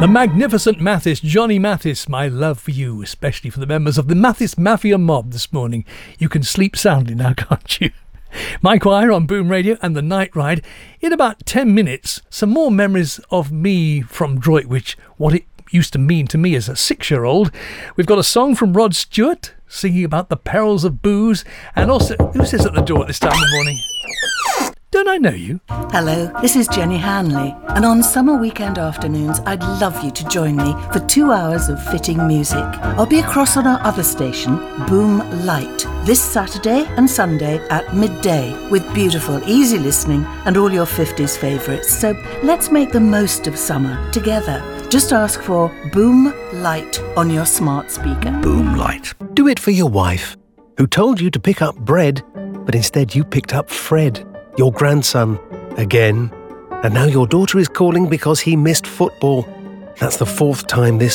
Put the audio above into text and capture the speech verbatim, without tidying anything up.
The magnificent Mathis, Johnny Mathis, my love for you, especially for the members of the Mathis Mafia mob this morning. You can sleep soundly now, can't you? My Choir on Boom Radio and The Night Ride. In about ten minutes, some more memories of me from Droitwich, what it used to mean to me as a six-year-old. We've got a song from Rod Stewart, singing about the perils of booze, and also, who's this at the door at this time of the morning? Don't I know you? Hello, this is Jenny Hanley, and on summer weekend afternoons, I'd love you to join me for two hours of fitting music. I'll be across on our other station, Boom Light, this Saturday and Sunday at midday, with beautiful, easy listening and all your fifties favourites. So let's make the most of summer together. Just ask for Boom Light on your smart speaker. Boom Light. Do it for your wife, who told you to pick up bread, but instead you picked up Fred, your grandson, again. And now your daughter is calling because he missed football. That's the fourth time this